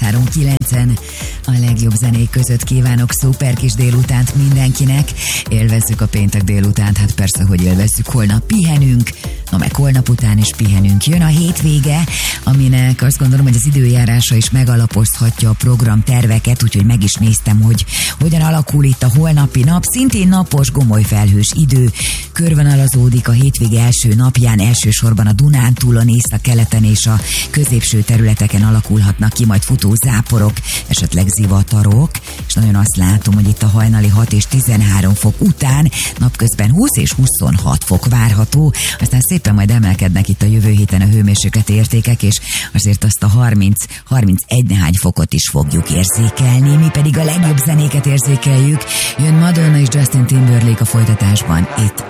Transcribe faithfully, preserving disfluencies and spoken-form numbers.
három kilencen a legjobb zenék között kívánok szuper kis délutánt mindenkinek. Élvezzük a péntek délutánt, hát persze, hogy élvezzük, holnap pihenünk, no meg holnap után is pihenünk. Jön a hétvége, aminek azt gondolom, hogy az időjárása is megalapozhatja a programterveket, úgyhogy meg is néztem, hogy hogyan alakul itt a holnapi nap. Szintén napos, gomoly felhős idő, körvonalazódik a hétvége első napján, elsősorban a Dunántúlon, észak-keleten és a középső területeken alakulhatnak ki majd futó záporok, esetleg zivatarok, és nagyon azt látom, hogy itt a hajnali hat és tizenhárom fok után napközben húsz és huszonhat fok várható, aztán szépen majd emelkednek itt a jövő héten a hőmérsékleti értékek, és azért azt a harminc-harmincegy nehány fokot is fogjuk érzékelni, mi pedig a legjobb zenéket érzékeljük. Jön Madonna és Justin Timberlake a folytatásban itt